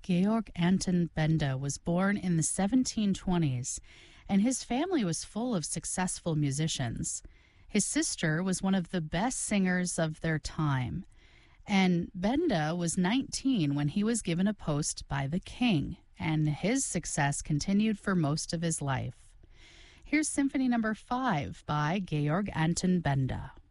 Georg Anton Benda was born in the 1720s, and his family was full of successful musicians. His sister was one of the best singers of their time, and Benda was 19 when he was given a post by the king, and his success continued for most of his life. Here's Symphony Number 5 by Georg Anton Benda.